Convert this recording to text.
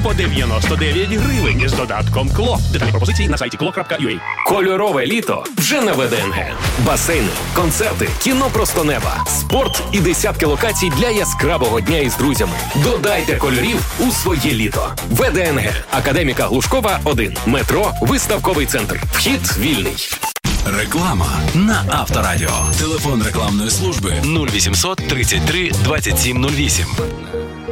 по 99 гривень з додатком КЛО. Детальні пропозиції на сайті klo.ua. Кольорове літо вже на ВДНГ. Басейни, концерти, кіно просто неба, спорт і десятки локацій для яскравого дня із друзями. Додайте кольорів у своє літо. ВДНГ. Академіка Глушкова, 1. Метро, виставковий центр. Вхід вільний. Реклама на Авторадіо. Телефон рекламної служби 0800 33 27 08.